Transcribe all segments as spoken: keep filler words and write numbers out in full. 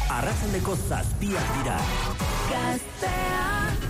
Arratsaldeko zazpiak dira. Gaztea.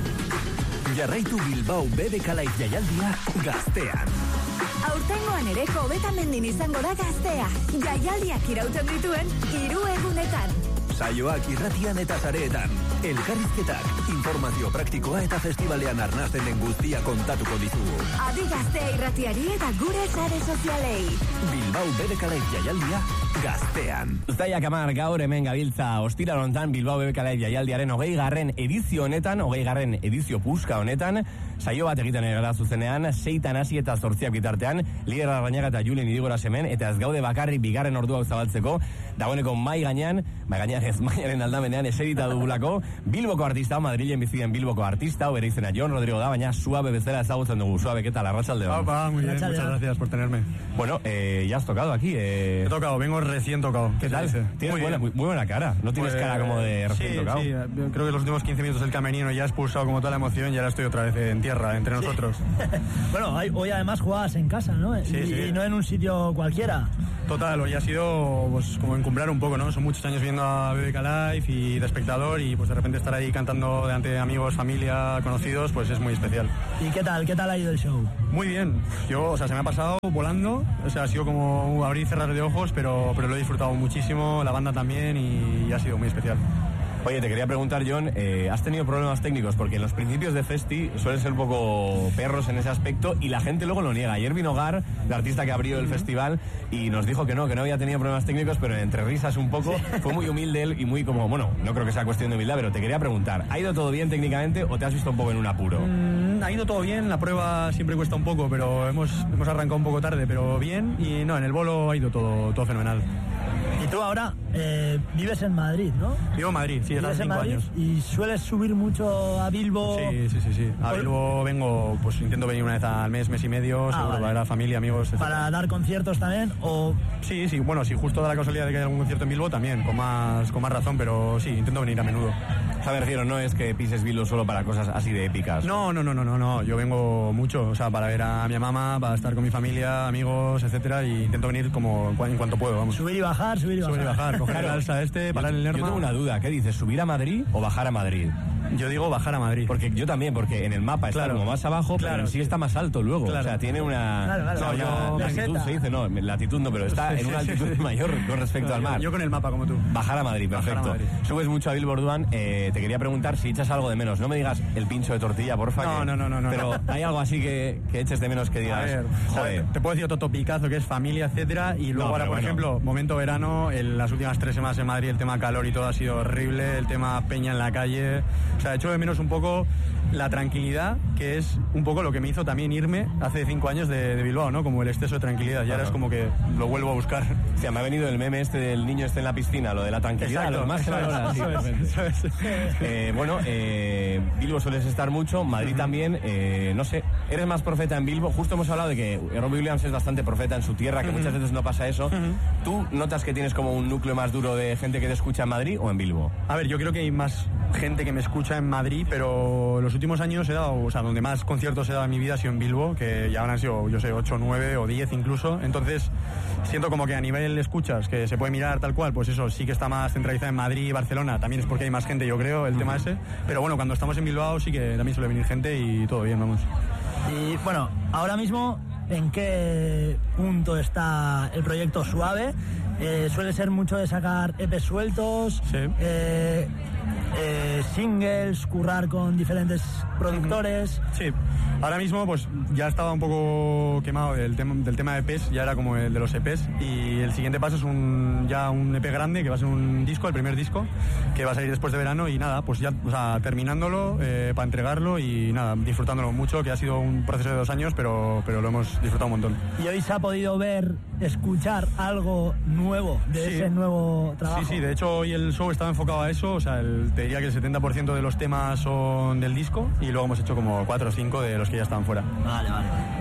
Jarraitu Bilbao B B K Live jaialdia Gaztean. Aurtengoan ere Kobetamendin izango da Gaztea. Jaialdiak irauten dituen hiru egunetan. Saioak irratian eta sareetan. Elkarrizketak, informazio praktikoa eta festivalean arnasten den guztia kontatuko dizugu. Adi Gaztea irratiari eta gure sare sozialei. Bilbao B B K Live jaialdia Gaztean. Uztaiak hamar gaur hemen gabiltza ostiral honetan Bilbao B B K Live jaialdiaren hogei garren edizio honetan, hogei garren edizio puska honetan, saio bat egiten gara zuzenean, seitan hasi eta zortziak bitartean, Lider Arrañaga eta Julen Idigora hemen, eta ez gaude bakarrik bigarren orduak zabaltzeko, dagoeneko mai gainean, mai gainean ez maiaren aldamenean eserita dugulako, Bilboko artista, Madrilen bizien Bilboko artista, bere izena Jon Rodrigo da, baina Suabe bezala ezagutzen dugu. Suabe, ¿qué tal? Arratsaldeon. Opa, muy bien, muchas gracias por tenerme. Bueno, eh, ya has tocado aquí. Eh... He tocado, vengo recién tocado. ¿Qué tal? Tienes muy buena, muy, muy buena cara, no tienes pues, cara como de recién sí, tocado. Sí, creo que los últimos quince minutos del camerino ya he expulsado como toda la emoción y ahora estoy otra vez en tierra, entre sí. nosotros. Bueno, hoy además jugabas en casa, ¿no? Sí, y, sí. y no en un sitio cualquiera. Total, hoy ha sido pues como encumbrar un poco, ¿no? Son muchos años viendo a B B K Live y de espectador y pues de repente estar ahí cantando delante de amigos, familia, conocidos, pues es muy especial. ¿Y qué tal? ¿Qué tal ha ido el show? Muy bien. Yo, o sea, se me ha pasado volando, o sea, ha sido como abrir y cerrar de ojos, pero, pero lo he disfrutado muchísimo, la banda también y, y ha sido muy especial. Oye, te quería preguntar, John, eh, ¿has tenido problemas técnicos? Porque en los principios de Festi suelen ser un poco perros en ese aspecto y la gente luego lo niega. Ayer vino Gar, el artista que abrió el festival, y nos dijo que no, que no había tenido problemas técnicos, pero entre risas un poco, fue muy humilde él y muy como, bueno, no creo que sea cuestión de humildad, pero te quería preguntar, ¿ha ido todo bien técnicamente o te has visto un poco en un apuro? Mm, ha ido todo bien, la prueba siempre cuesta un poco, pero hemos, hemos arrancado un poco tarde, pero bien, y no, en el bolo ha ido todo, todo fenomenal. Y tú ahora eh, vives en Madrid, ¿no? Vivo en Madrid, sí, desde hace cinco años. ¿Y sueles subir mucho a Bilbo? Sí, sí, sí, sí. A Bilbo vengo, pues intento venir una vez al mes, mes y medio, ah, seguro, vale. Para ver a familia, amigos, etcétera. ¿Para dar conciertos también? O... Sí, sí, bueno, si justo da la casualidad de que haya algún concierto en Bilbo, también, con más, con más razón, pero sí, intento venir a menudo. A ver, Giro, no es que pises Bilbo solo para cosas así de épicas. No, no, no, no, no, no, yo vengo mucho, o sea, para ver a mi mamá, para estar con mi familia, amigos, etcétera, y intento venir como en cuanto puedo, vamos. Subir y bajar, subir y bajar. Subir y bajar, coger claro. el alza este, parar el Lerma. Yo tengo una duda, ¿qué dices? ¿Subir a Madrid o bajar a Madrid? Yo digo bajar a Madrid. Porque yo también, porque en el mapa está claro. como más abajo, claro, pero en sí, sí está más alto luego. Claro. O sea, tiene una... Claro, claro. No, yo, una latitud se dice, no, latitud no, pero está en una altitud mayor con respecto claro, al mar. Yo, yo con el mapa, como tú. Bajar a Madrid, perfecto. A Madrid. Subes mucho a Bilbo Orduan, eh, te quería preguntar si echas algo de menos. No me digas el pincho de tortilla, porfa. No, que, no, no, no, no. Pero no. hay algo así que, que eches de menos que digas, a ver, joder. Te puedo decir otro topicazo que es familia, etcétera, y luego no, ahora, por bueno. ejemplo, momento verano, en las últimas tres semanas en Madrid el tema calor y todo ha sido horrible, el tema peña en la calle, o sea, echo de menos un poco la tranquilidad, que es un poco lo que me hizo también irme hace cinco años de, de Bilbao, ¿no? Como el exceso de tranquilidad, y ahora es como que lo vuelvo a buscar. O sea, me ha venido el meme este del niño este en la piscina, lo de la tranquilidad, exacto, lo más que valora. Sí, eh, bueno, eh, Bilbo sueles estar mucho, Madrid uh-huh. también, eh, no sé, eres más profeta en Bilbo, justo hemos hablado de que Robbie Williams es bastante profeta en su tierra, que uh-huh. muchas veces no pasa eso. Uh-huh. ¿Tú notas que tienes como un núcleo más duro de gente que te escucha en Madrid o en Bilbo? A ver, yo creo que hay más gente que me escucha en Madrid, pero los últimos años he dado, o sea, donde más conciertos he dado en mi vida ha sido en Bilbo, que ya han sido, yo sé, ocho, nueve o diez incluso, entonces siento como que a nivel escuchas, que se puede mirar tal cual, pues eso sí que está más centralizada en Madrid y Barcelona, también es porque hay más gente, yo creo, el uh-huh. tema ese, pero bueno, cuando estamos en Bilbao sí que también suele venir gente y todo bien, vamos. Y bueno, ahora mismo, ¿en qué punto está el proyecto Suave? Eh, suele ser mucho de sacar E Pes sueltos, sí. eh, eh, singles, currar con diferentes productores. Sí, ahora mismo pues ya estaba un poco quemado del tema, del tema de E Pes, ya era como el de los E Pes, y el siguiente paso es un ya un E P grande que va a ser un disco, el primer disco que va a salir después de verano, y nada, pues ya, o sea, terminándolo eh, para entregarlo y nada, disfrutándolo mucho, que ha sido un proceso de dos años, pero, pero lo hemos disfrutado un montón. Y hoy se ha podido ver, escuchar algo nuevo de sí. ese nuevo trabajo. Sí, sí, de hecho hoy el show estaba enfocado a eso, o sea, el, te diría que el setenta por ciento de los temas son del disco y luego hemos hecho como cuatro o cinco de los que ya estaban fuera. Vale, vale.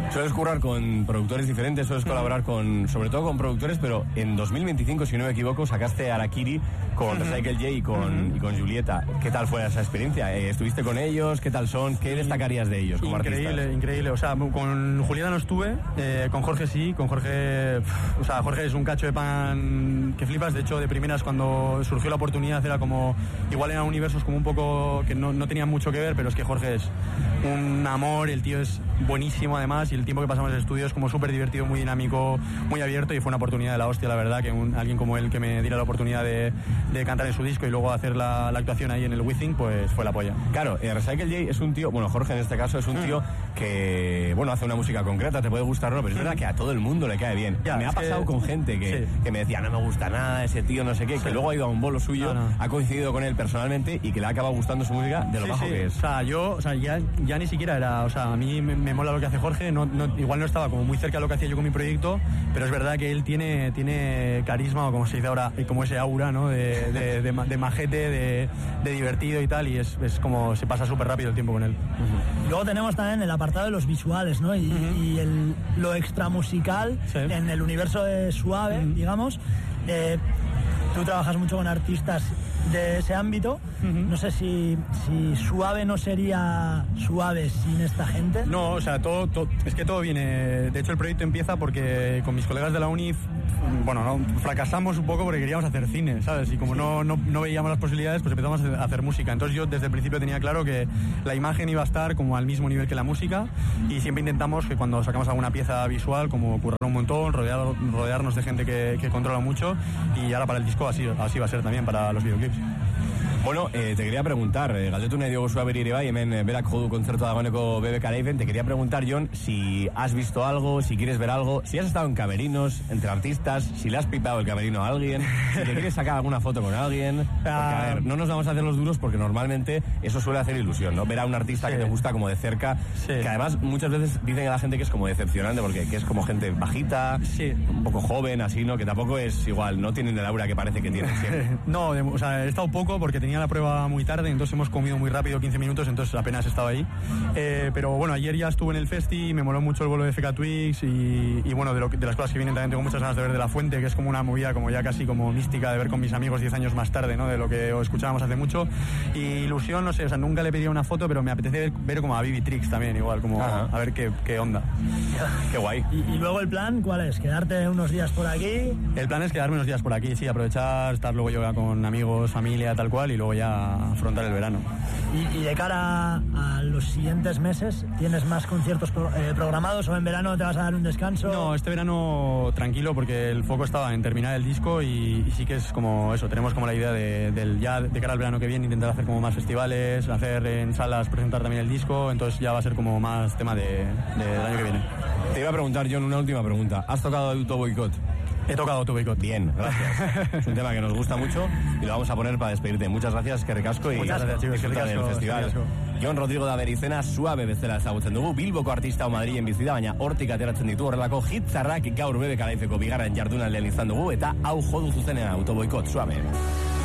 Sueles currar con productores diferentes, sueles colaborar con, sobre todo con productores, pero en dos mil veinticinco, si no me equivoco, sacaste Harakiri con Recycle J y con, y con Julieta. ¿Qué tal fue esa experiencia? Eh, ¿Estuviste con ellos? ¿Qué tal son? ¿Qué destacarías de ellos como increíble, artistas? Increíble, o sea, con Julieta no estuve, eh, con Jorge sí, con Jorge, o sea, Jorge es un cacho de pan que flipas. De hecho, de primeras, cuando surgió la oportunidad, era como, igual eran universos como un poco que no, no tenían mucho que ver, pero es que Jorge es un amor, el tío es buenísimo además, y el tiempo que pasamos en el estudio es como súper divertido, muy dinámico, muy abierto, y fue una oportunidad de la hostia, la verdad, que un, alguien como él que me diera la oportunidad de, de cantar en su disco y luego hacer la, la actuación ahí en el Withing, pues fue la polla. Claro, eh, Recycle J es un tío, bueno, Jorge en este caso es un tío que, bueno, hace una música concreta, te puede gustar o no, pero es verdad que a todo el mundo le cae bien. Ya, me ha pasado que, con gente que, sí. que me decía, no me gusta nada ese tío, no sé qué, sí. que luego ha ido a un bolo suyo, no, no. ha coincidido con él personalmente y que le ha acabado gustando su música de lo sí, bajo sí. que es. O sea, yo, o sea, ya, ya ni siquiera era, o sea, a mí me, me mola lo que hace Jorge, no, no, igual no estaba como muy cerca de lo que hacía yo con mi proyecto, pero es verdad que él tiene, tiene carisma, o como se dice ahora, como ese aura, ¿no? De, de, de, de majete, de, de divertido y tal, y es, es como se pasa súper rápido el tiempo con él. Uh-huh. Luego tenemos también el apartado de los visuales, ¿no? Y, uh-huh. y el, lo extramusical sí. en el universo de Suave, uh-huh. digamos. Eh, tú trabajas mucho con artistas de ese ámbito. Uh-huh. No sé si, si Suave no sería Suave sin esta gente. No, o sea, todo, todo, es que todo viene... De hecho, el proyecto empieza porque con mis colegas de la uni, bueno, no, fracasamos un poco porque queríamos hacer cine, ¿sabes? Y como sí. no, no, no veíamos las posibilidades, pues empezamos a hacer música. Entonces yo desde el principio tenía claro que la imagen iba a estar como al mismo nivel que la música, y siempre intentamos que cuando sacamos alguna pieza visual, como currar un montón, rodear, rodearnos de gente que, que controla mucho, y ahora para el disco así, así va a ser también para los videoclips. Bueno, eh, te quería preguntar, eh, galdetu nahi diogu zua beri ere bai, hemen eh, berak jodu kontzertu dagoeneko B B K Liven, te quería preguntar, Jon, si has visto algo, si quieres ver algo, si has estado en camerinos, entre artistas, si le has pipado el camerino a alguien, si te quieres sacar alguna foto con alguien, porque, a ver, no nos vamos a hacer los duros porque normalmente eso suele hacer ilusión, ¿no? Ver a un artista sí. que te gusta como de cerca, sí. que además muchas veces dicen a la gente que es como decepcionante porque que es como gente bajita, sí. un poco joven, así, ¿no? Que tampoco es igual, no tienen el aura que parece que tienen siempre. No, de, o sea, he estado poco porque tenía la prueba muy tarde, entonces hemos comido muy rápido, quince minutos, entonces apenas he estado ahí. Eh, pero bueno, ayer ya estuve en el festi, me moló mucho el bolo de F K Twix y, y bueno, de, lo, de las cosas que vienen también tengo muchas ganas de ver de La Fuente, que es como una movida como ya casi como mística de ver con mis amigos diez años más tarde, ¿no? De lo que escuchábamos hace mucho. Y ilusión, no sé, o sea, nunca le pediría una foto, pero me apetece ver, ver como a Bibi Trix también, igual, como Ajá. a ver qué, qué onda. Qué guay. ¿Y, y luego el plan cuál es? ¿Quedarte unos días por aquí? El plan es quedarme unos días por aquí, sí, aprovechar, estar luego yo con amigos, familia, tal cual, y luego ya afrontar el verano. ¿Y, y de cara a los siguientes meses, tienes más conciertos pro, eh, programados o en verano te vas a dar un descanso? No, este verano tranquilo porque el foco estaba en terminar el disco y, y sí que es como eso, tenemos como la idea de, de ya de cara al verano que viene intentar hacer como más festivales, hacer en salas, presentar también el disco, entonces ya va a ser como más tema de, de, del año que viene. Te iba a preguntar, Jon, una última pregunta. ¿Has tocado Auto Boicot? He tocado tu boicot. Bien, gracias. Es un tema que nos gusta mucho y lo vamos a poner para despedirte. Muchas gracias, eskerrik asko, y muchas gracias, chicos, disfruta del festival. Jon Rodrigo da Berrizena, Suave bezala ezagutzen dugu, Bilboko artista o Madrilen bizi da, baina hortik ateratzen ditu horrelako hitzarrak gaur B B K Liveko bigarren jardunaldian izan dugu, eta hau jodu zuzenean Auto Boicot, Suave.